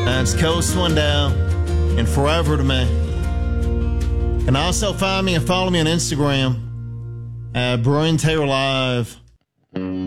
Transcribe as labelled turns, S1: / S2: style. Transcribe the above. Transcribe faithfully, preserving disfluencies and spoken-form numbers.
S1: That's Cole Swindell and Forever to Me. And also find me and follow me on Instagram at Brian Taylor Live.